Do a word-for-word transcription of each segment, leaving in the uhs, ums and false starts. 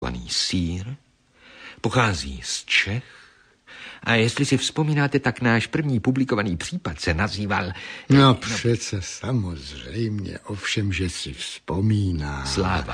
sýr, pochází z Čech a jestli si vzpomínáte, tak náš první publikovaný případ se nazýval... No, no přece samozřejmě, ovšem, že si vzpomíná. Sláva.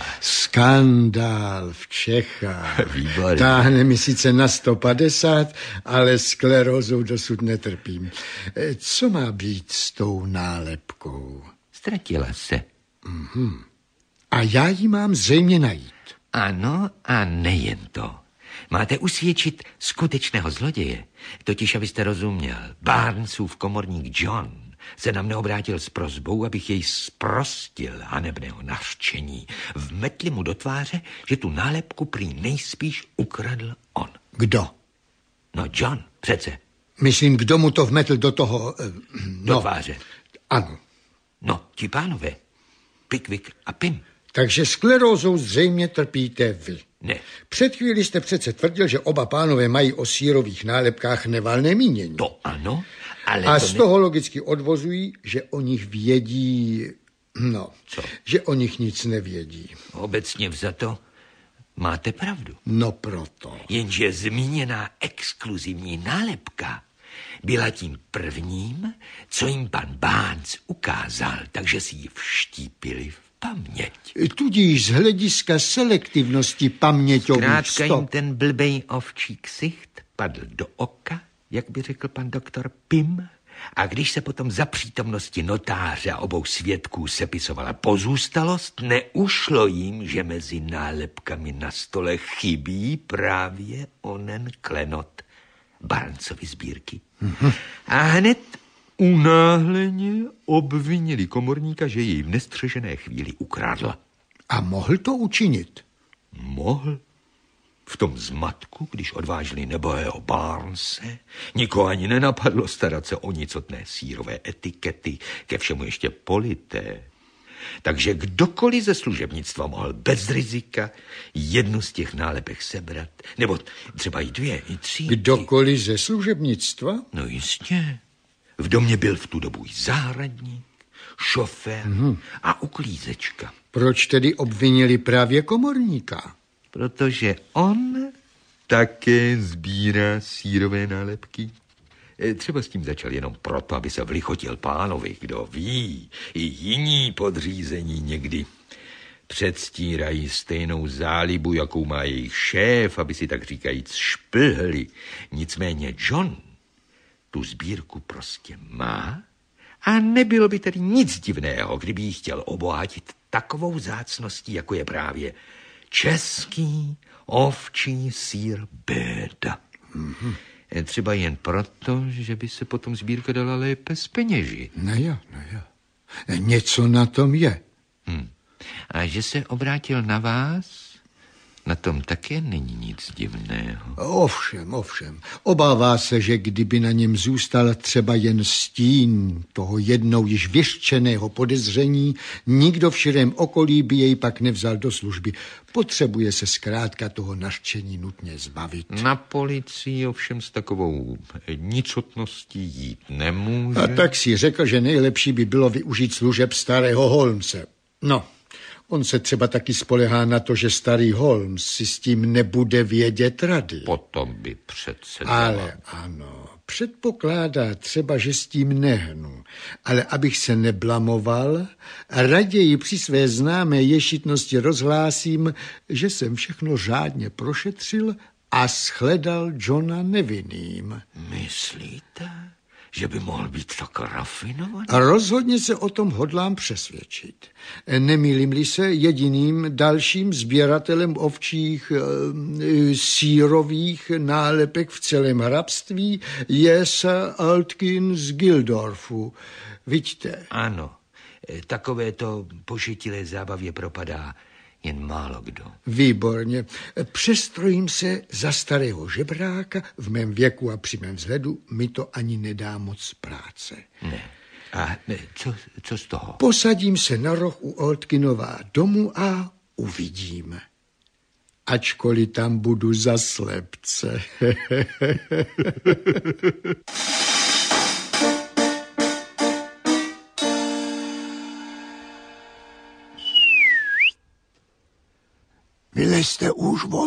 Skandál v Čechách. Výborně. Táhne mi sice na sto padesát, ale sklerózou dosud netrpím. Co má být s tou nálepkou? Ztratila se. Mhm. A já ji mám zřejmě najít. Ano, a nejen to. Máte usvědčit skutečného zloděje. Totiž, abyste rozuměl, Barnesův komorník John se na mne obrátil s prosbou, abych jej zprostil hanebného nařčení. Vmetli mu do tváře, že tu nálepku prý nejspíš ukradl on. Kdo? No, John, přece. Myslím, kdo mu to vmetl do toho... No, do tváře. Ano. No, ti pánové. Pickwick a Pym. Takže sklerózou zřejmě trpíte vy. Ne. Před chvíli jste přece tvrdil, že oba pánové mají o sýrových nálepkách nevalné mínění. To ano, ale A to z ne... toho logicky odvozují, že o nich vědí... No, co? Že o nich nic nevědí. Obecně vzato máte pravdu. No proto. Jenže zmíněná exkluzivní nálepka byla tím prvním, co jim pan Barnes ukázal, takže si ji vštípili v paměť. Tudíž z hlediska selektivnosti paměťových Zkrátka stop. jim ten blbej ovčí ksicht padl do oka, jak by řekl pan doktor Pym, a když se potom za přítomnosti notáře a obou svědků sepisovala pozůstalost, neušlo jim, že mezi nálepkami na stole chybí právě onen klenot Barnesovy sbírky. Mm-hmm. A hned unáhleně obvinili komorníka, že jej v nestřežené chvíli ukradl. A mohl to učinit? Mohl. V tom zmatku, když odvážili nebohého Barnese, nikoho ani nenapadlo starat se o nicotné sýrové etikety, ke všemu ještě polité. Takže kdokoliv ze služebnictva mohl bez rizika jednu z těch nálepek sebrat, nebo třeba i dvě, i tři. Kdokoliv ze služebnictva? No jistě. V domě byl v tu dobu i zahradník, šofér mm-hmm. a uklízečka. Proč tedy obvinili právě komorníka? Protože on také sbírá sýrové nálepky. Třeba s tím začal jenom proto, aby se vlichotil pánovi, kdo ví. I jiní podřízení někdy předstírají stejnou zálibu, jakou má jejich šéf, aby si tak říkajíc šplhli. Nicméně John tu sbírku prostě má a nebylo by tedy nic divného, kdyby ji chtěl obohatit takovou vzácností, jako je právě český ovčí sýr Béda. Mm-hmm. Třeba jen proto, že by se potom sbírka dala lépe zpeněžit. No jo, no jo. Něco na tom je. Hm. A že se obrátil na vás, na tom také není nic divného. Ovšem, ovšem. Obává se, že kdyby na něm zůstal třeba jen stín toho jednou již vyřčeného podezření, nikdo v širém okolí by jej pak nevzal do služby. Potřebuje se zkrátka toho nařčení nutně zbavit. Na policii ovšem s takovou nicotností jít nemůže. A tak si řekl, že nejlepší by bylo využít služeb starého Holmese. No, on se třeba taky spolehá na to, že starý Holmes si s tím nebude vědět rady. Potom by přece... Ale ano, předpokládá třeba, že s tím nehnu. Ale abych se neblamoval, raději při své známé ješitnosti rozhlásím, že jsem všechno řádně prošetřil a shledal Johna nevinným. Myslíte, že by mohl být tak rafinovaný? A rozhodně se o tom hodlám přesvědčit. Nemýlím-li se, jediným dalším sběratelem ovčích e, sírových nálepek v celém hrabství je Sir Altkin z Gildorfu. Vidíte? Ano, takovéto pošetilé zábavě propadá jen málo kdo. Výborně. Přestrojím se za starého žebráka, v mém věku a při mém vzhledu mi to ani nedá moc práce. Ne. A co, co z toho? Posadím se na roh u Altkinova domu a uvidím. Ačkoliv tam budu za slepce. Vylez jste už